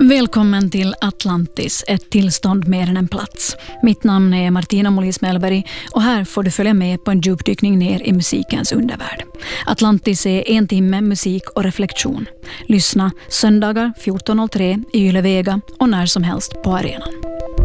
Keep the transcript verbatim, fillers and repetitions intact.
Välkommen till Atlantis, ett tillstånd mer än en plats. Mitt namn är Martina Molis Mellberg och här får du följa med på en djupdykning ner i musikens undervärld. Atlantis är en timme musik och reflektion. Lyssna söndagar fjorton noll tre i Yle Vega och när som helst på arenan.